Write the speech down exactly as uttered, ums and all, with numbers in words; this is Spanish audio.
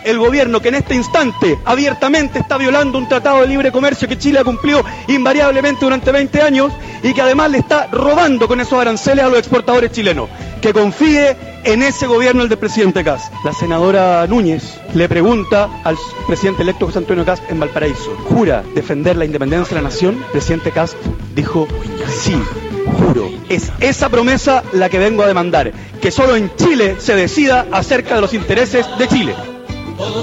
el gobierno que en este instante abiertamente está violando un tratado de libre comercio que Chile ha cumplido invariablemente durante veinte años y que además le está robando con esos aranceles a los exportadores chilenos. Que confíe en ese gobierno, el del presidente Kast. La senadora Núñez le pregunta al presidente electo José Antonio Kast en Valparaíso: ¿jura defender la independencia de la nación? El presidente Kast dijo: sí, juro. Es esa promesa la que vengo a demandar, que solo en Chile se decida acerca de los intereses de Chile.